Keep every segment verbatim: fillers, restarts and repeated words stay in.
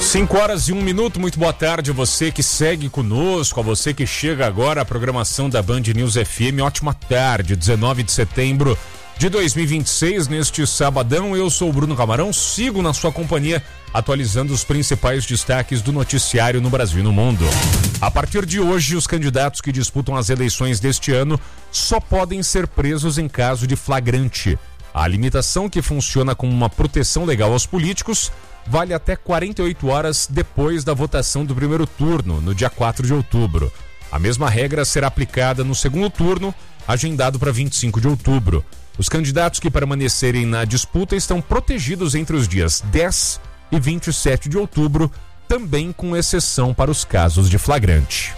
cinco horas e um minuto, muito boa tarde a você que segue conosco, a você que chega agora à programação da Band News F M. Ótima tarde, dezenove de setembro de dois mil e vinte e seis, neste sabadão. Eu sou o Bruno Camarão, sigo na sua companhia, atualizando os principais destaques do noticiário no Brasil e no mundo. A partir de hoje, os candidatos que disputam as eleições deste ano só podem ser presos em caso de flagrante. A limitação, que funciona como uma proteção legal aos políticos, vale até quarenta e oito horas depois da votação do primeiro turno, no dia quatro de outubro. A mesma regra será aplicada no segundo turno, agendado para vinte e cinco de outubro. Os candidatos que permanecerem na disputa estão protegidos entre os dias dez e vinte e sete de outubro, também com exceção para os casos de flagrante.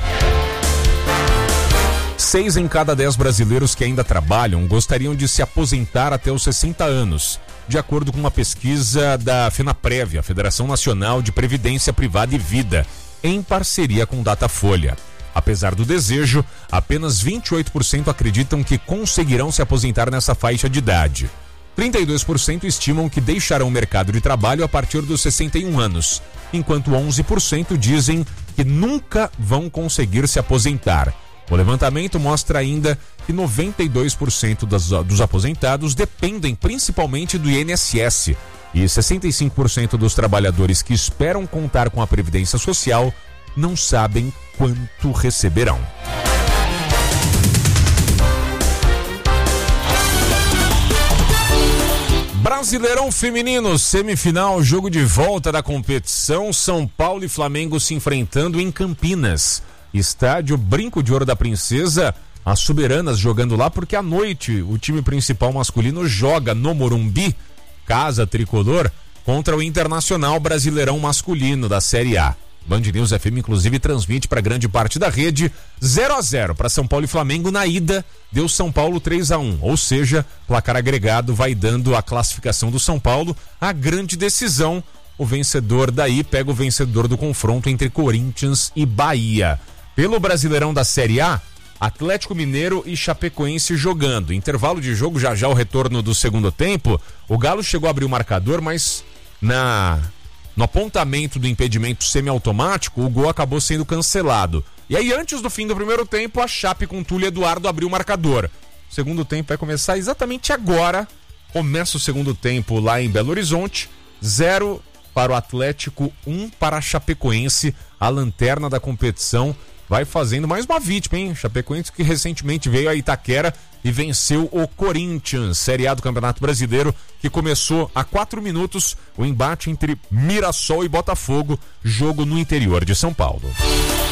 Seis em cada dez brasileiros que ainda trabalham gostariam de se aposentar até os sessenta anos, de acordo com uma pesquisa da FENAPREV, a Federação Nacional de Previdência Privada e Vida, em parceria com Datafolha. Apesar do desejo, apenas vinte e oito por cento acreditam que conseguirão se aposentar nessa faixa de idade. trinta e dois por cento estimam que deixarão o mercado de trabalho a partir dos sessenta e um anos, enquanto onze por cento dizem que nunca vão conseguir se aposentar. O levantamento mostra ainda que noventa e dois por cento das, dos aposentados dependem principalmente do I N S S e sessenta e cinco por cento dos trabalhadores que esperam contar com a Previdência Social não sabem quanto receberão. Brasileirão Feminino, semifinal, jogo de volta da competição. São Paulo e Flamengo se enfrentando em Campinas. Estádio Brinco de Ouro da Princesa, as soberanas jogando lá, porque à noite o time principal masculino joga no Morumbi, casa tricolor, contra o Internacional Brasileirão Masculino da Série A. Band News F M inclusive transmite para grande parte da rede. Zero a zero para São Paulo e Flamengo. Na ida deu São Paulo três a um, ou seja, placar agregado vai dando a classificação do São Paulo. A grande decisão, o vencedor daí pega o vencedor do confronto entre Corinthians e Bahia. Pelo Brasileirão da Série A, Atlético Mineiro e Chapecoense jogando. Intervalo de jogo, já já o retorno do segundo tempo. O Galo chegou a abrir o marcador, mas na, no apontamento do impedimento semiautomático, o gol acabou sendo cancelado. E aí, antes do fim do primeiro tempo, a Chape com Túlio Eduardo abriu o marcador. O segundo tempo vai começar exatamente agora. Começa o segundo tempo lá em Belo Horizonte. Zero para o Atlético, um para a Chapecoense, a lanterna da competição. Vai fazendo mais uma vítima, hein? Chapecoense que recentemente veio a Itaquera e venceu o Corinthians, Série A do Campeonato Brasileiro, que começou há quatro minutos o embate entre Mirassol e Botafogo, jogo no interior de São Paulo.